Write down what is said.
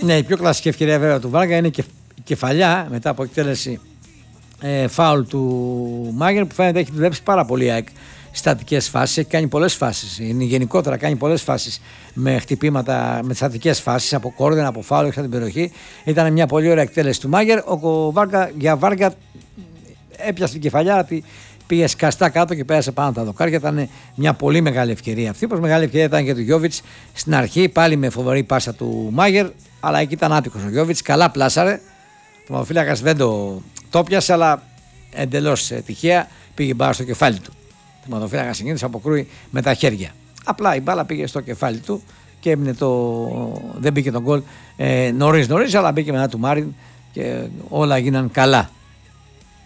Ναι, η πιο κλασική ευκαιρία βέβαια του Βάργα είναι η κεφαλιά μετά από εκτέλεση φάουλ του Μάγερ, που φαίνεται έχει δουλέψει πάρα πολύ ΑΕΚ στατικές φάσεις, έχει κάνει πολλές φάσεις. Είναι γενικότερα κάνει πολλές φάσεις με χτυπήματα, με στατικές φάσεις από κόρδεν, από φάουλ έξω από την περιοχή. Ήταν μια πολύ ωραία εκτέλεση του Μάγερ. Ο Βάργα έπιασε την κεφαλιά, πήγε σκαστά κάτω και πέρασε πάνω από τα δοκάρια. Ήταν μια πολύ μεγάλη ευκαιρία αυτή. Όπως μεγάλη ευκαιρία ήταν και του Γιόβιτς στην αρχή, πάλι με φοβερή πάσα του Μάγερ, αλλά εκεί ήταν άτυχος ο Γιόβιτς. Καλά πλάσαρε. Ο τερματοφύλακας δεν το πιάσε, αλλά εντελώς τυχαία πήγε μπάλα στο κεφάλι του. Ο τερματοφύλακας συνήθως αποκρούει με τα χέρια. Απλά η μπάλα πήγε στο κεφάλι του και έμεινε δεν μπήκε τον γκολ νωρίς, αλλά μπήκε μετά του Μάριν και όλα γίναν καλά.